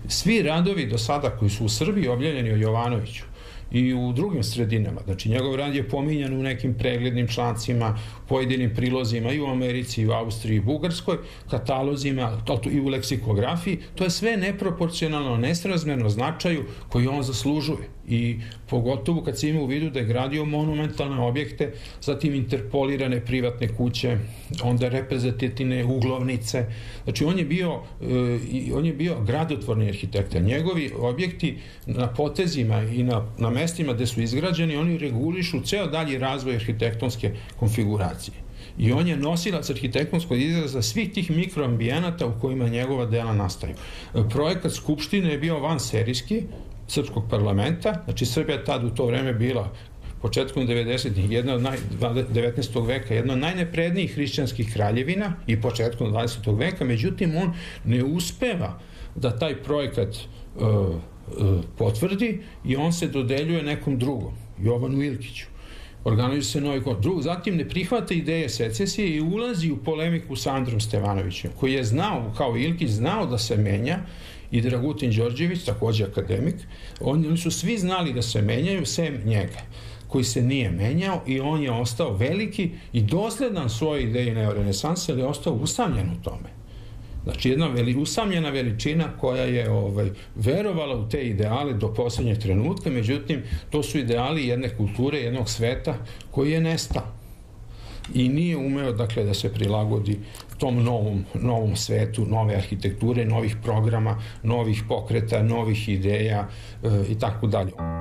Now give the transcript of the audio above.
Svi radovi do sada koji su u Srbiji objavljeni o Jovanoviću i u drugim sredinama, znači njegov rad je pominjan u nekim preglednim člancima, pojedinim prilozima i u Americi, i u Austriji, i u Bugarskoj, katalozima i u leksikografiji, to je sve neproporcionalno, nesrazmerno značaju koji on zaslužuje. I pogotovo kad se ima u vidu da je gradio monumentalne objekte, zatim interpolirane privatne kuće, onda reprezentativne uglovnice. Znači on je bio gradotvorni arhitekta. Njegovi objekti na potezima i na mestima gde su izgrađeni, oni regulišu ceo dalji razvoj arhitektonske konfiguracije. I on je nosilac arhitektonskog izraza svih tih mikroambijenata u kojima njegova dela nastaju. Projekat Skupštine je bio vanserijski srpskog parlamenta, znači Srbija je tad u to vreme bila početkom 90-ih, 19. veka, jedna od najneprednijih hrišćanskih kraljevina i početkom 20. veka, međutim on ne uspeva da taj projekat potvrdi i on se dodeljuje nekom drugom, Jovanu Ilkiću. Organizuje se novi konkurs. Zatim ne prihvata ideje secesije i ulazi u polemiku sa Androm Stevanovićem, koji je znao, kao Ilkić, znao da se menja, i Dragutin Đorđević, takođe akademik. Oni su svi znali da se menjaju, sem njega, koji se nije menjao, i on je ostao veliki i dosledan svoje ideji neorenesanse, ali je ostao usamljen u tome. Znači jedna usamljena veličina koja je verovala u te ideale do poslednjeg trenutka, međutim to su ideali jedne kulture, jednog sveta koji je nestao i nije umeo, dakle, da se prilagodi tom novom svetu, nove arhitekture, novih programa, novih pokreta, novih ideja i tako dalje.